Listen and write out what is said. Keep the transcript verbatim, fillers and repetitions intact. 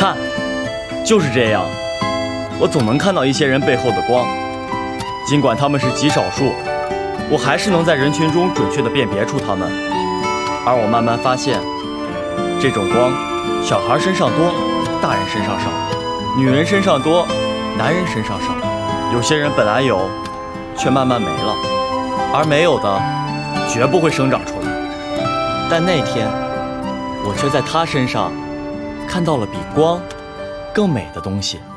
看，就是这样，我总能看到一些人背后的光，尽管他们是极少数，我还是能在人群中准确地辨别出他们。而我慢慢发现，这种光，小孩身上多，大人身上少；女人身上多，男人身上少。有些人本来有，却慢慢没了，而没有的，绝不会生长出来。但那天，我却在他身上看到了比光更美的东西。